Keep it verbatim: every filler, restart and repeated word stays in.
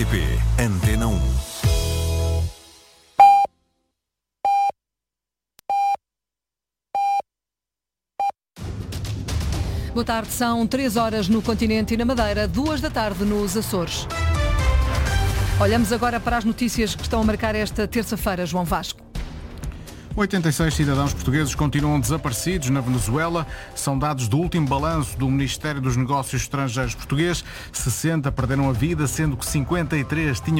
R T P Antena um. Boa tarde, são três horas no continente e na Madeira, duas da tarde nos Açores. Olhamos agora para as notícias que estão a marcar esta terça-feira, João Vasco. oitenta e seis cidadãos portugueses continuam desaparecidos na Venezuela. São dados do último balanço do Ministério dos Negócios Estrangeiros português. sessenta perderam a vida, sendo que cinquenta e três tinham